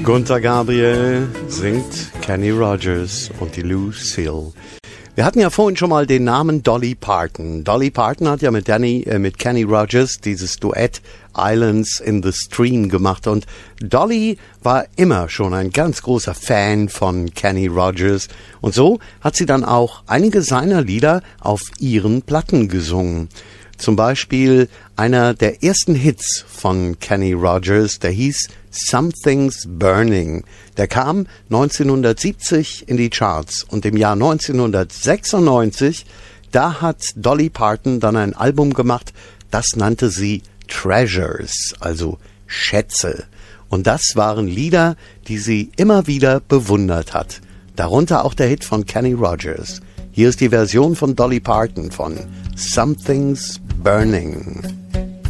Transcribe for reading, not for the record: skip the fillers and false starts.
Gunther Gabriel singt Kenny Rogers und die Lucille. Wir hatten ja vorhin schon mal den Namen Dolly Parton. Dolly Parton hat ja mit Kenny Rogers dieses Duett Islands in the Stream gemacht und Dolly war immer schon ein ganz großer Fan von Kenny Rogers und so hat sie dann auch einige seiner Lieder auf ihren Platten gesungen. Zum Beispiel einer der ersten Hits von Kenny Rogers, der hieß Something's Burning. Der kam 1970 in die Charts und im Jahr 1996, da hat Dolly Parton dann ein Album gemacht, das nannte sie Treasures, also Schätze. Und das waren Lieder, die sie immer wieder bewundert hat. Darunter auch der Hit von Kenny Rogers. Hier ist die Version von Dolly Parton von Something's Burning.